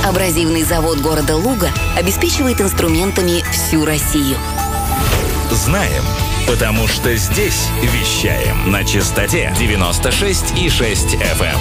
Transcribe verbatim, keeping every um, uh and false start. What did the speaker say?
Абразивный завод города Луга обеспечивает инструментами всю Россию. Знаем, потому что здесь вещаем на частоте девяносто шесть и шесть эф эм.